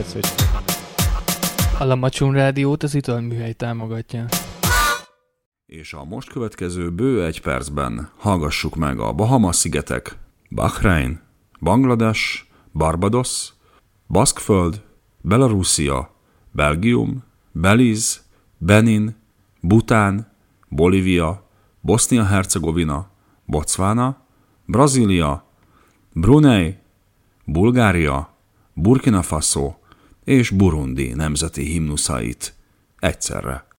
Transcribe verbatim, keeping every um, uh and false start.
A Lamacsun Rádiót az Italműhely támogatja. És a most következő bő egy percben hallgassuk meg a Bahama-szigetek, Bahrein, Banglades, Barbados, Baszkföld, Belarusia, Belgium, Belize, Benin, Bután, Bolívia, Bosznia-Hercegovina, Botswana, Brazília, Brunei, Bulgária, Burkina Faso és Burundi nemzeti himnuszait egyszerre.